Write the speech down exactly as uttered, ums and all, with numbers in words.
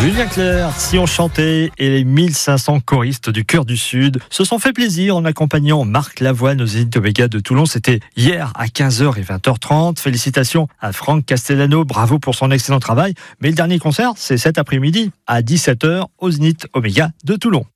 Julien Clerc, Si on chantait et les mille cinq cents choristes du Chœur du Sud se sont fait plaisir en accompagnant Marc Lavoine au Zénith Omega de Toulon. C'était hier à quinze heures et vingt heures trente. Félicitations à Franck Castellano, bravo pour son excellent travail. Mais le dernier concert, c'est cet après-midi à dix-sept heures au Zénith Omega de Toulon.